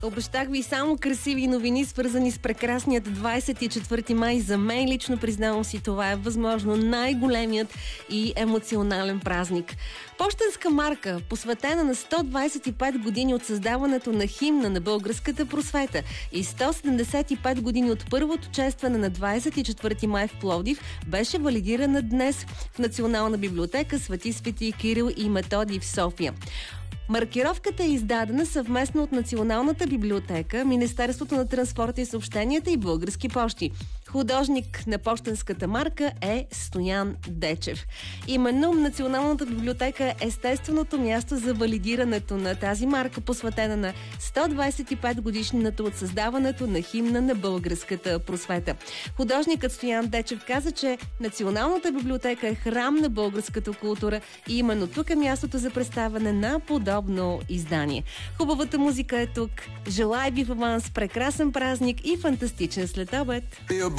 Обещах ви само красиви новини, свързани с прекрасният 24 май. За мен лично, признавам си, това е възможно най-големият и емоционален празник. Пощенска марка, посветена на 125 години от създаването на химна на българската просвета и 175 години от първото честване на 24 май в Пловдив, беше валидирана днес в Национална библиотека Свети Кирил и Методий в София. Маркировката е издадена съвместно от Националната библиотека, Министерството на транспорта и съобщенията и Български пощи. Художник на пощенската марка е Стоян Дечев. Именно Националната библиотека е естественото място за валидирането на тази марка, посветена на 125 годишнината от създаването на химна на българската просвета. Художникът Стоян Дечев каза, че Националната библиотека е храм на българската култура и именно тук е мястото за представяне на подобно издание. Хубавата музика е тук. Желая ви в аванс прекрасен празник и фантастичен следобед!